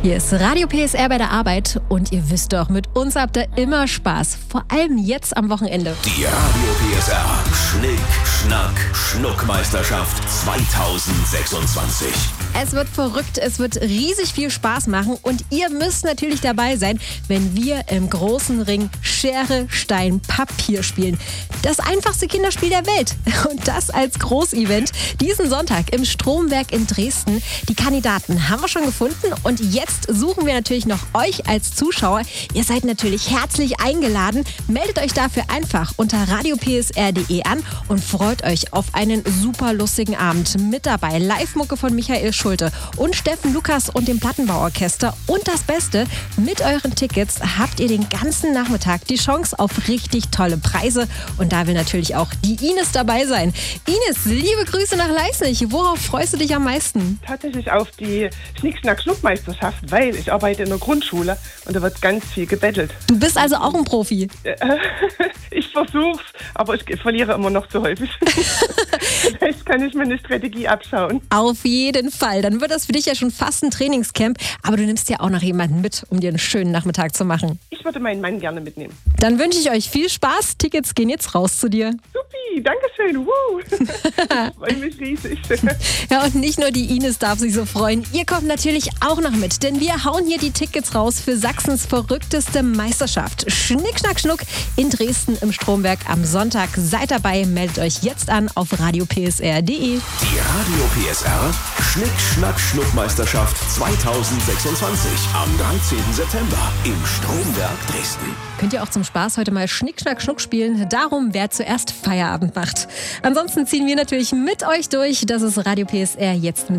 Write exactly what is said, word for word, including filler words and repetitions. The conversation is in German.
Hier ist Radio P S R bei der Arbeit und ihr wisst doch, mit uns habt ihr immer Spaß. Vor allem jetzt am Wochenende. Die Radio P S R Schnick, Schnack, Schnuckmeisterschaft zweitausendsechsundzwanzig. Es wird verrückt, es wird riesig viel Spaß machen und ihr müsst natürlich dabei sein, wenn wir im großen Ring Schere, Stein, Papier spielen. Das einfachste Kinderspiel der Welt. Und das als Großevent diesen Sonntag im Stromwerk in Dresden. Die Kandidaten haben wir schon gefunden und jetzt suchen wir natürlich noch euch als Zuschauer. Ihr seid natürlich herzlich eingeladen. Meldet euch dafür einfach unter radio p s r punkt d e an und freut euch auf einen super lustigen Abend. Mit dabei Live-Mucke von Michael Schulte und Steffen Lukas und dem Plattenbauorchester. Und das Beste, mit euren Tickets habt ihr den ganzen Nachmittag die Chance auf richtig tolle Preise. Und da will natürlich auch die Ines dabei sein. Ines, liebe Grüße nach Leisnig. Worauf freust du dich am meisten? Tatsächlich auf die Schnick-Schnack-Schnuck-Meisterschaft, weil ich arbeite in der Grundschule und da wird ganz viel gebettelt. Du bist also auch ein Profi? Ich versuch's, aber ich verliere immer noch zu häufig. Vielleicht kann ich mir eine Strategie abschauen. Auf jeden Fall. Dann wird das für dich ja schon fast ein Trainingscamp. Aber du nimmst ja auch noch jemanden mit, um dir einen schönen Nachmittag zu machen. Ich würde meinen Mann gerne mitnehmen. Dann wünsche ich euch viel Spaß. Tickets gehen jetzt raus zu dir. Supi, danke schön. Woo. Ich freue mich riesig. Ja, und nicht nur die Ines darf sich so freuen. Ihr kommt natürlich auch noch mit, denn wir hauen hier die Tickets raus für Sachsens verrückteste Meisterschaft. Schnick, Schnack, Schnuck in Dresden im Stromwerk am Sonntag. Seid dabei, meldet euch jetzt an auf radio p s r punkt d e. Die Radio P S R Schnick, Schnack, Schnuckmeisterschaft zweitausendsechsundzwanzig am dreizehnten September im Stromwerk Dresden. Könnt ihr auch zum Spaß heute mal Schnick, Schnack, Schnuck spielen. Darum, wer zuerst Feierabend macht. Ansonsten ziehen wir natürlich mit euch durch. Das ist Radio P S R jetzt mit